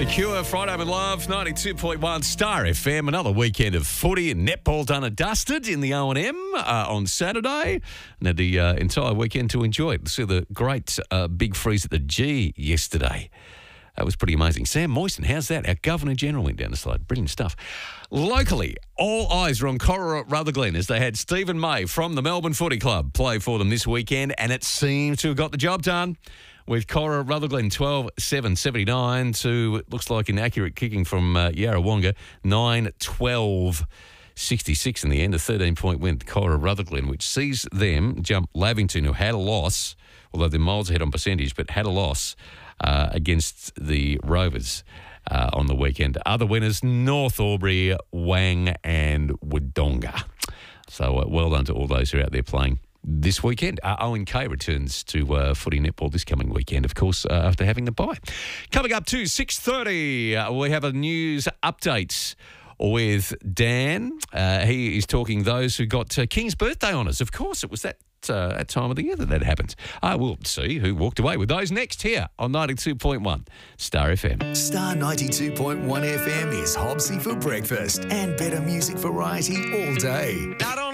The Cure, Friday with Love, 92.1 Star FM. Another weekend of footy and netball done and dusted in the O&M on Saturday. And had the entire weekend to enjoy it. See the great big freeze at the G yesterday. That was pretty amazing. Sam Moyson, how's that? Our Governor-General went down the slide. Brilliant stuff. Locally, all eyes are on Cora Rutherglen as they had Stephen May from the Melbourne Footy Club play for them this weekend, and it seems to have got the job done with Cora Rutherglen 12-7-79 to, it looks like, inaccurate kicking from Yarrawonga, 9-12-66 in the end, a 13-point win to Cora Rutherglen, which sees them jump Lavington, who had a loss, although they're miles ahead on percentage, but had a loss against the Rovers on the weekend. Other winners, North Albury, Wang and Wodonga. So well done to all those who are out there playing this weekend. Owen Kay returns to footy netball this coming weekend, of course, after having a bye. Coming up to 6:30, we have a news update with Dan. He is talking those who got King's birthday honours. Of course, it was that time of the year that happened. We'll see who walked away with those next here on 92.1 Star FM. Star 92.1 FM is Hobbsy for breakfast and better music variety all day.